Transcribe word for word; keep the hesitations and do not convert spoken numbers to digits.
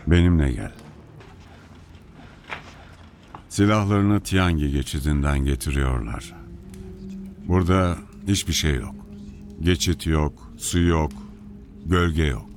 Benimle gel. Silahlarını Tiangi geçidinden getiriyorlar. Burada hiçbir şey yok. Geçit yok, su yok, gölge yok.